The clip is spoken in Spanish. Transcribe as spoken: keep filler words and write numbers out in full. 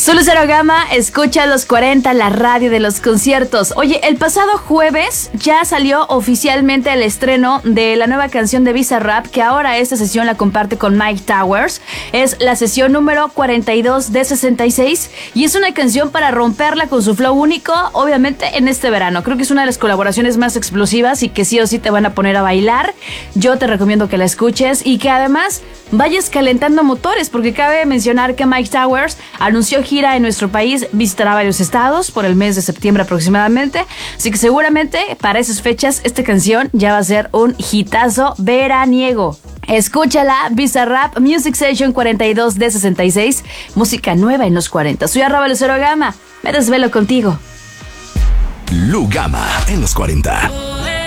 Zulu Zero Gama, escucha los cuarenta, la radio de los conciertos. Oye, el pasado jueves ya salió oficialmente el estreno de la nueva canción de Bizarrap, que ahora esta sesión la comparte con Mike Towers. Es la sesión número cuarenta y dos de sesenta y seis y es una canción para romperla con su flow único, obviamente en este verano. Creo que es una de las colaboraciones más explosivas y que sí o sí te van a poner a bailar. Yo te recomiendo que la escuches y que además vayas calentando motores, porque cabe mencionar que Mike Towers anunció gira en nuestro país, visitará varios estados por el mes de septiembre aproximadamente, así que seguramente para esas fechas esta canción ya va a ser un hitazo veraniego. Escúchala, Bizarrap Music Session cuarenta y dos de sesenta y seis, música nueva en los cuarenta. Soy arroba Lucero Gama, me desvelo contigo. Lu Gama en los cuarenta.